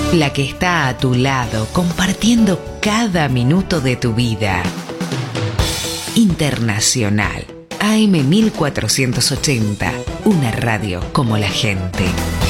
La que está a tu lado, compartiendo cada minuto de tu vida. Internacional, AM 1480, una radio como la gente.